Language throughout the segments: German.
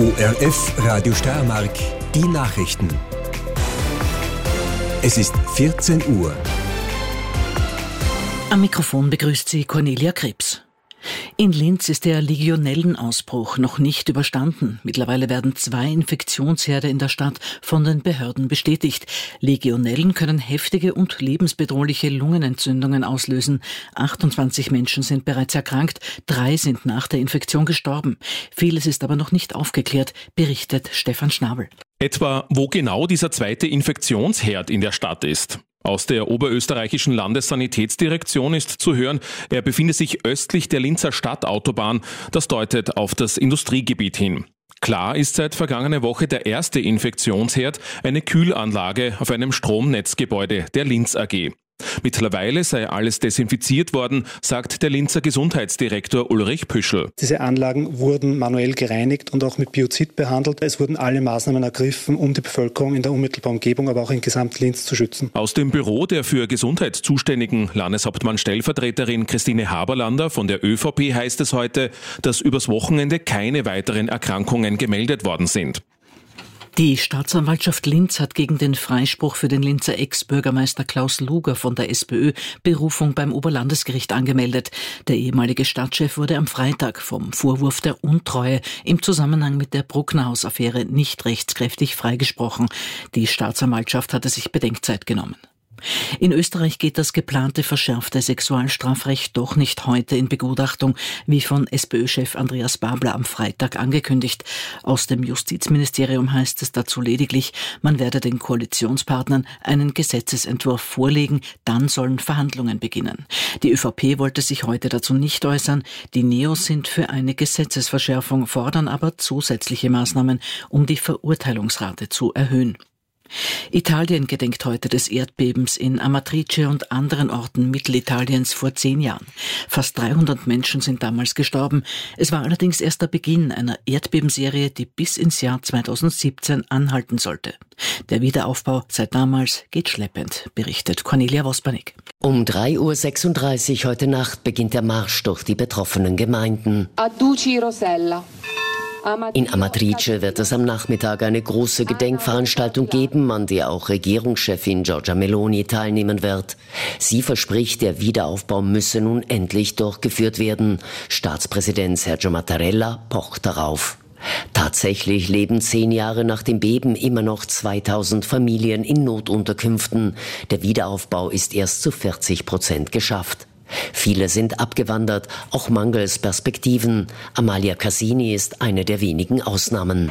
ORF Radio Steiermark, die Nachrichten. Es ist 14 Uhr. Am Mikrofon begrüßt sie Cornelia Krebs. In Linz ist der Legionellenausbruch noch nicht überstanden. Mittlerweile werden 2 Infektionsherde in der Stadt von den Behörden bestätigt. Legionellen können heftige und lebensbedrohliche Lungenentzündungen auslösen. 28 Menschen sind bereits erkrankt, 3 sind nach der Infektion gestorben. Vieles ist aber noch nicht aufgeklärt, berichtet Stefan Schnabel. Etwa, wo genau dieser zweite Infektionsherd in der Stadt ist. Aus der oberösterreichischen Landessanitätsdirektion ist zu hören, er befindet sich östlich der Linzer Stadtautobahn. Das deutet auf das Industriegebiet hin. Klar ist seit vergangener Woche der erste Infektionsherd, eine Kühlanlage auf einem Stromnetzgebäude der Linz AG. Mittlerweile sei alles desinfiziert worden, sagt der Linzer Gesundheitsdirektor Ulrich Püschel. Diese Anlagen wurden manuell gereinigt und auch mit Biozid behandelt. Es wurden alle Maßnahmen ergriffen, um die Bevölkerung in der unmittelbaren Umgebung, aber auch in Gesamt-Linz zu schützen. Aus dem Büro der für Gesundheit zuständigen Landeshauptmann-Stellvertreterin Christine Haberlander von der ÖVP heißt es heute, dass übers Wochenende keine weiteren Erkrankungen gemeldet worden sind. Die Staatsanwaltschaft Linz hat gegen den Freispruch für den Linzer Ex-Bürgermeister Klaus Luger von der SPÖ Berufung beim Oberlandesgericht angemeldet. Der ehemalige Stadtchef wurde am Freitag vom Vorwurf der Untreue im Zusammenhang mit der Brucknerhaus-Affäre nicht rechtskräftig freigesprochen. Die Staatsanwaltschaft hatte sich Bedenkzeit genommen. In Österreich geht das geplante verschärfte Sexualstrafrecht doch nicht heute in Begutachtung, wie von SPÖ-Chef Andreas Babler am Freitag angekündigt. Aus dem Justizministerium heißt es dazu lediglich, man werde den Koalitionspartnern einen Gesetzesentwurf vorlegen, dann sollen Verhandlungen beginnen. Die ÖVP wollte sich heute dazu nicht äußern. Die Neos sind für eine Gesetzesverschärfung, fordern aber zusätzliche Maßnahmen, um die Verurteilungsrate zu erhöhen. Italien gedenkt heute des Erdbebens in Amatrice und anderen Orten Mittelitaliens vor 10 Jahren. Fast 300 Menschen sind damals gestorben. Es war allerdings erst der Beginn einer Erdbebenserie, die bis ins Jahr 2017 anhalten sollte. Der Wiederaufbau seit damals geht schleppend, berichtet Cornelia Wospanik. Um 3.36 Uhr heute Nacht beginnt der Marsch durch die betroffenen Gemeinden. Aduci Rosella. In Amatrice wird es am Nachmittag eine große Gedenkveranstaltung geben, an der auch Regierungschefin Giorgia Meloni teilnehmen wird. Sie verspricht, der Wiederaufbau müsse nun endlich durchgeführt werden. Staatspräsident Sergio Mattarella pocht darauf. Tatsächlich leben 10 Jahre nach dem Beben immer noch 2000 Familien in Notunterkünften. Der Wiederaufbau ist erst zu 40% geschafft. Viele sind abgewandert, auch mangels Perspektiven. Amalia Cassini ist eine der wenigen Ausnahmen.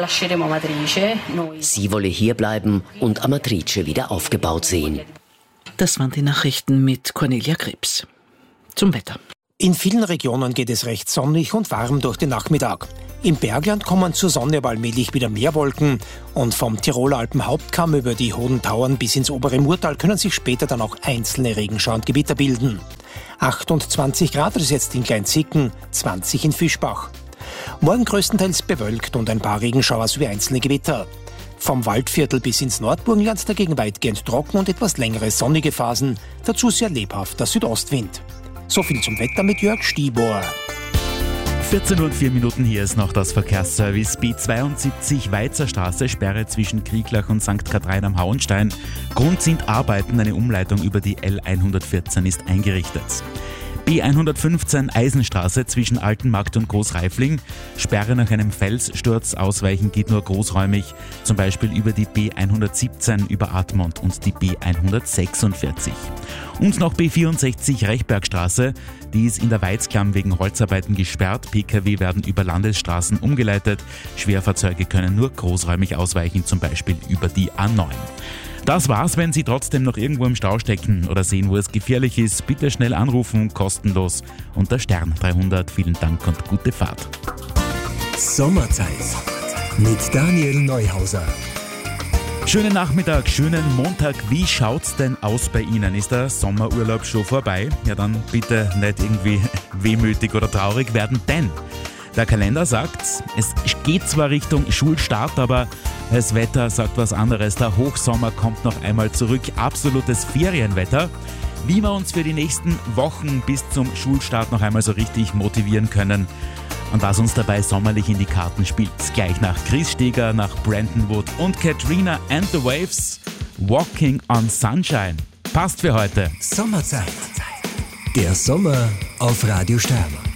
Sie wolle hierbleiben und Amatrice wieder aufgebaut sehen. Das waren die Nachrichten mit Cornelia Krebs. Zum Wetter. In vielen Regionen geht es recht sonnig und warm durch den Nachmittag. Im Bergland kommen zur Sonne aber allmählich wieder mehr Wolken und vom Tiroler Alpenhauptkamm über die Hohen Tauern bis ins obere Murtal können sich später dann auch einzelne Regenschauer und Gewitter bilden. 28 Grad ist jetzt in Kleinzicken, 20 in Fischbach. Morgen größtenteils bewölkt und ein paar Regenschauer sowie einzelne Gewitter. Vom Waldviertel bis ins Nordburgenland dagegen weitgehend trocken und etwas längere sonnige Phasen, dazu sehr lebhafter Südostwind. So viel zum Wetter mit Jörg Stibor. 14:04 Uhr, hier ist noch das Verkehrsservice. B72 Weizerstraße, Sperre zwischen Krieglach und St. Kathrein am Hauenstein. Grund sind Arbeiten, eine Umleitung über die L114 ist eingerichtet. B115 Eisenstraße zwischen Altenmarkt und Großreifling. Sperre nach einem Felssturz, ausweichen geht nur großräumig, zum Beispiel über die B117 über Admont und die B146. Und noch B64 Rechbergstraße, die ist in der Weizklamm wegen Holzarbeiten gesperrt. Pkw werden über Landesstraßen umgeleitet. Schwerfahrzeuge können nur großräumig ausweichen, zum Beispiel über die A9. Das war's, wenn Sie trotzdem noch irgendwo im Stau stecken oder sehen, wo es gefährlich ist. Bitte schnell anrufen, kostenlos unter Stern 300. Vielen Dank und gute Fahrt. Sommerzeit mit Daniel Neuhauser. Schönen Nachmittag, schönen Montag. Wie schaut's denn aus bei Ihnen? Ist der Sommerurlaub schon vorbei? Ja, dann bitte nicht irgendwie wehmütig oder traurig werden, denn der Kalender sagt, es geht zwar Richtung Schulstart, aber das Wetter sagt was anderes. Der Hochsommer kommt noch einmal zurück. Absolutes Ferienwetter. Wie wir uns für die nächsten Wochen bis zum Schulstart noch einmal so richtig motivieren können, Und was uns dabei sommerlich in die Karten spielt, gleich nach Chris Steger, nach Brandon Wood und Katrina and the Waves, Walking on Sunshine. Passt für heute. Sommerzeit. Der Sommer auf Radio Steiermark.